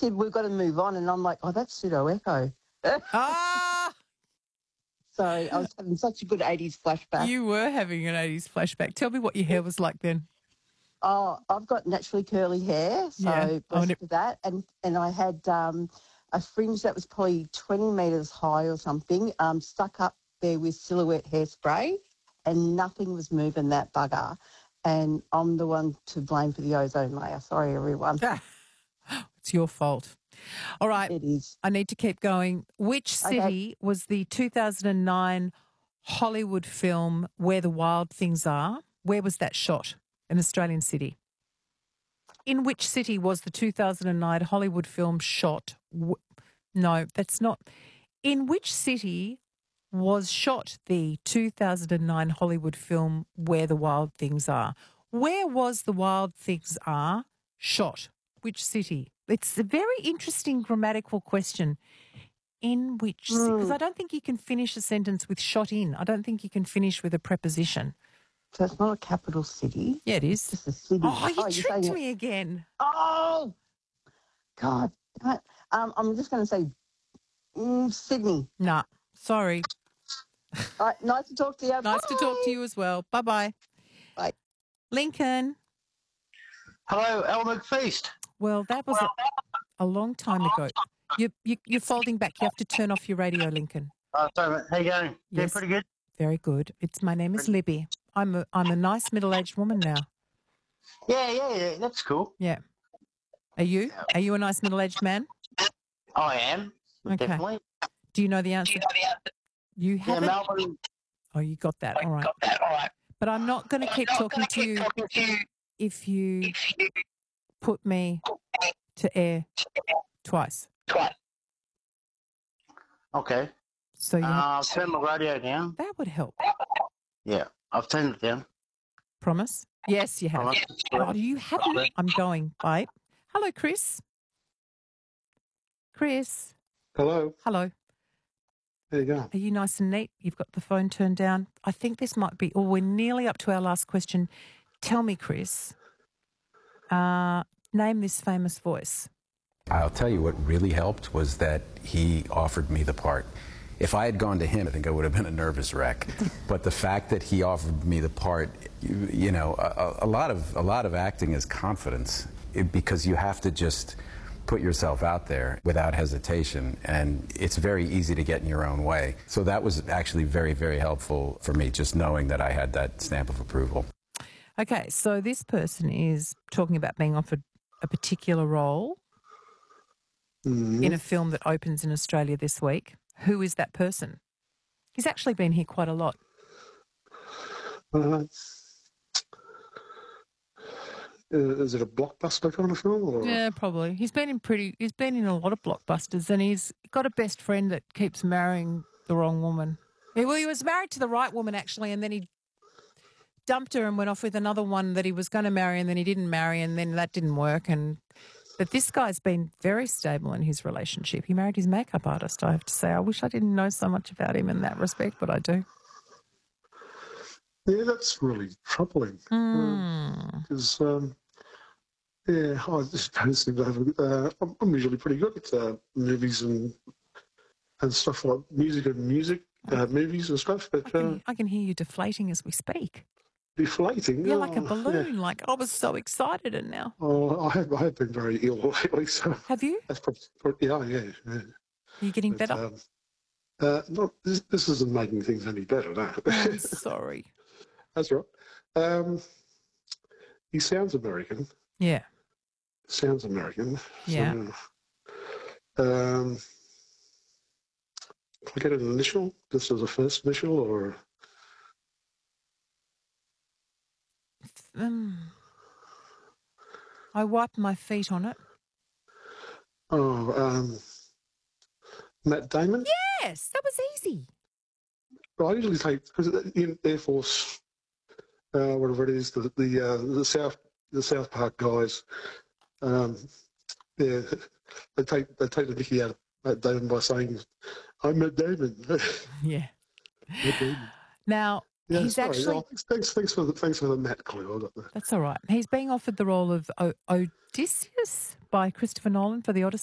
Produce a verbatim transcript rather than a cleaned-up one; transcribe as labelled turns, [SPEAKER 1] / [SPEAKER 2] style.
[SPEAKER 1] said, we've got to move on. And I'm like, oh, that's Pseudo Echo.
[SPEAKER 2] Ah!
[SPEAKER 1] Sorry, I was having such a good eighties flashback.
[SPEAKER 2] You were having an eighties flashback. Tell me what your hair was like then.
[SPEAKER 1] Oh, I've got naturally curly hair, so
[SPEAKER 2] Yeah.
[SPEAKER 1] blessed
[SPEAKER 2] Oh,
[SPEAKER 1] for that. And and I had um, a fringe that was probably twenty metres high or something, um, stuck up there with Silhouette hairspray, and nothing was moving that bugger. And I'm the one to blame for the ozone layer. Sorry, everyone.
[SPEAKER 2] It's your fault. All right.
[SPEAKER 1] It is.
[SPEAKER 2] I need to keep going. Which
[SPEAKER 1] Okay.
[SPEAKER 2] city was the two thousand nine Hollywood film Where the Wild Things Are? Where was that shot? An Australian city. In which city was the two thousand nine Hollywood film shot? W- no, that's not. In which city was shot the two thousand nine Hollywood film Where the Wild Things Are? Where was The Wild Things Are shot? Which city? It's a very interesting grammatical question. In which city? Because I don't think you can finish a sentence with shot in. I don't think you can finish with a preposition.
[SPEAKER 1] So it's not a capital city.
[SPEAKER 2] Yeah, it is.
[SPEAKER 1] It's just a city.
[SPEAKER 2] Oh, you
[SPEAKER 1] you're
[SPEAKER 2] tricked
[SPEAKER 1] saying
[SPEAKER 2] me again.
[SPEAKER 1] Oh, God. damn it. Um, I'm just going to say mm, Sydney.
[SPEAKER 2] Nah, sorry.
[SPEAKER 1] All right, nice to talk to you.
[SPEAKER 2] Nice to talk to you as well. Bye-bye.
[SPEAKER 1] Bye.
[SPEAKER 2] Lincoln.
[SPEAKER 3] Hello, El McFeast.
[SPEAKER 2] Well, that was a, a long time ago. You, you, you're folding back. You have to turn off your radio, Lincoln.
[SPEAKER 3] Oh, sorry, mate. How you going? Yeah,
[SPEAKER 2] Yes.
[SPEAKER 3] pretty good.
[SPEAKER 2] Very good. It's my name is Libby. I'm a I'm a nice middle-aged woman now.
[SPEAKER 3] Yeah, yeah, yeah. That's cool.
[SPEAKER 2] Yeah. Are you? Are you a nice middle-aged man?
[SPEAKER 3] I am.
[SPEAKER 2] Okay.
[SPEAKER 3] Definitely.
[SPEAKER 2] Do you know the answer? You
[SPEAKER 3] Yeah,
[SPEAKER 2] haven't.
[SPEAKER 3] Melbourne.
[SPEAKER 2] Oh, you got that. All right.
[SPEAKER 3] Got that. All right.
[SPEAKER 2] But I'm not going to keep talking to you if you put me to air twice.
[SPEAKER 3] Twice. Okay.
[SPEAKER 2] So you
[SPEAKER 3] Uh,
[SPEAKER 2] have,
[SPEAKER 3] I'll turn my radio down.
[SPEAKER 2] that would help.
[SPEAKER 3] Yeah, I've turned it down.
[SPEAKER 2] Promise? Yes, you have.
[SPEAKER 3] Promise.
[SPEAKER 2] Oh, you haven't. I'm going. Bye. Hello, Chris. Chris.
[SPEAKER 4] Hello.
[SPEAKER 2] Hello.
[SPEAKER 4] There you go.
[SPEAKER 2] Are you nice and neat? You've got the phone turned down. I think this might be, oh, we're nearly up to our last question. Tell me, Chris, uh, name this famous voice.
[SPEAKER 5] I'll tell you what really helped was that he offered me the part. If I had gone to him, I think I would have been a nervous wreck. But the fact that he offered me the part, you, you know, a, a lot of a lot of acting is confidence, it, because you have to just put yourself out there without hesitation, and it's very easy to get in your own way. So that was actually very, very helpful for me, just knowing that I had that stamp of approval.
[SPEAKER 2] Okay, so this person is talking about being offered a particular role
[SPEAKER 4] Mm-hmm.
[SPEAKER 2] in a film that opens in Australia this week. Who is that person? He's actually been here quite a lot.
[SPEAKER 4] Uh, is it a blockbuster kind of film? Or?
[SPEAKER 2] Yeah, probably. He's been in pretty. He's been in a lot of blockbusters, and he's got a best friend that keeps marrying the wrong woman. He, well, he was married to the right woman actually, and then he dumped her and went off with another one that he was going to marry, and then he didn't marry, and then that didn't work. And but this guy's been very stable in his relationship. He married his makeup artist. I have to say, I wish I didn't know so much about him in that respect, but I do.
[SPEAKER 4] Yeah, that's really troubling. Because,
[SPEAKER 2] Mm.
[SPEAKER 4] um, yeah, I just don't seem to have. Uh, I'm, I'm usually pretty good at uh, movies and and stuff like music and music, uh, movies and stuff.
[SPEAKER 2] I
[SPEAKER 4] But uh,
[SPEAKER 2] can, I can hear you deflating as we speak.
[SPEAKER 4] deflating.
[SPEAKER 2] You're like a
[SPEAKER 4] oh,
[SPEAKER 2] balloon.
[SPEAKER 4] Yeah.
[SPEAKER 2] Like I was so excited, and now
[SPEAKER 4] Oh, I have, I have been very ill lately, so
[SPEAKER 2] have you?
[SPEAKER 4] that's probably, probably yeah, yeah. yeah.
[SPEAKER 2] Are you getting
[SPEAKER 4] But,
[SPEAKER 2] better?
[SPEAKER 4] um, uh, not, this, this isn't making things any better, no.
[SPEAKER 2] I'm sorry.
[SPEAKER 4] That's right. Um, he sounds American.
[SPEAKER 2] Yeah.
[SPEAKER 4] Sounds American.
[SPEAKER 2] Yeah.
[SPEAKER 4] So, um, can I get an initial? This is a first initial, or
[SPEAKER 2] Um, I wiped my feet on it.
[SPEAKER 4] oh, um, Matt Damon?
[SPEAKER 2] Yes, that was easy.
[SPEAKER 4] Well, I usually take because in Air Force, uh, whatever it is, the the, uh, the South the South Park guys. Um, yeah, they take they take the Mickey out of Matt Damon by saying, "I'm Matt Damon."
[SPEAKER 2] Yeah.
[SPEAKER 4] Matt Damon.
[SPEAKER 2] Now,
[SPEAKER 4] Yeah,
[SPEAKER 2] he's
[SPEAKER 4] sorry.
[SPEAKER 2] actually...
[SPEAKER 4] Oh, thanks, thanks, thanks for the thanks for the Matt clue. I got that.
[SPEAKER 2] That's all right. He's being offered the role of o- Odysseus by Christopher Nolan for the Odyssey.